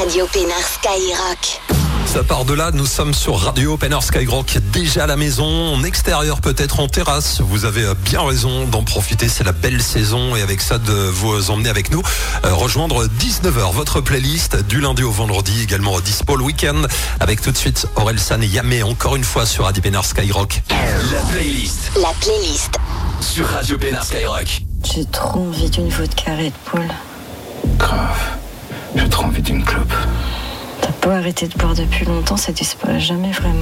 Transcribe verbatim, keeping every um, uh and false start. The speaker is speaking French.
Radio Pénard Skyrock. Ça part de là, nous sommes sur Radio Pénard Skyrock, déjà à la maison, en extérieur peut-être, en terrasse. Vous avez bien raison d'en profiter, c'est la belle saison et avec ça de vous emmener avec nous, euh, rejoindre dix-neuf heures, votre playlist du lundi au vendredi, également dispo le week-end, avec tout de suite Orelsan et Yamé, encore une fois sur Radio Pénard Skyrock. La playlist. La playlist. Sur Radio Pénard Skyrock. J'ai trop envie d'une vodka Red Bull. Grave. J'ai trop envie d'une clope. T'as pas arrêté de boire depuis longtemps, ça disparaît jamais vraiment.